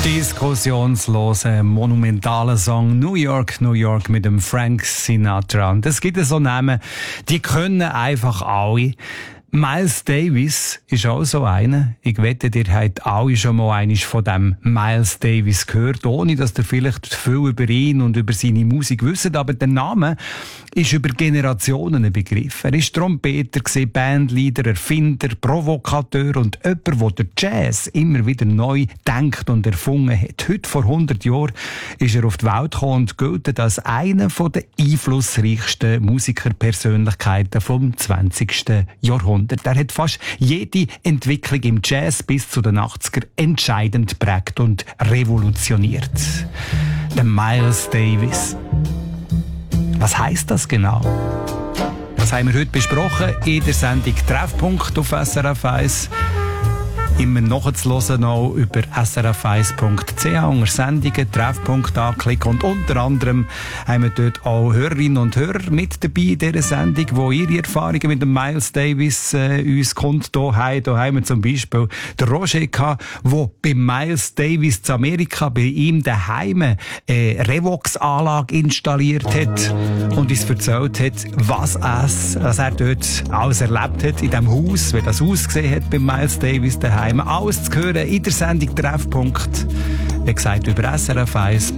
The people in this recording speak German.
Diskussionslose, monumentale Song New York, New York mit dem Frank Sinatra. Und es gibt so Namen, die können einfach alle. Miles Davis ist auch so einer. Ich wette, ihr habt alle schon mal eines von dem Miles Davis gehört, ohne dass ihr vielleicht viel über ihn und über seine Musik wisst. Aber der Name ist über Generationen ein Begriff. Er war Trompeter, Bandleader, Erfinder, Provokateur und jemand, der den Jazz immer wieder neu denkt und erfunden hat. Heute, vor 100 Jahren, ist er auf die Welt gekommen und gilt als einer der einflussreichsten Musikerpersönlichkeiten vom 20. Jahrhundert. Er hat fast jede Entwicklung im Jazz bis zu den 80er entscheidend geprägt und revolutioniert. Der Miles Davis. Was heisst das genau? Das haben wir heute besprochen in der Sendung Treffpunkt auf SRF 1. Immer nachzuhören noch über srf1.ch unter Sendungen, Treffpunkt anklicken. Und unter anderem haben wir dort auch Hörerinnen und Hörer mit dabei in dieser Sendung, die ihre Erfahrungen mit dem Miles Davis uns kundgetan haben. Da haben wir zum Beispiel den Roger gehabt, der bei Miles Davis zu Amerika bei ihm daheim eine Revox-Anlage installiert hat und uns erzählt hat, was er dort alles erlebt hat in diesem Haus, wie das ausgesehen hat bei Miles Davis daheim. Alles zu hören in der Sendung Treffpunkt. Wie gesagt, über srf1.ch.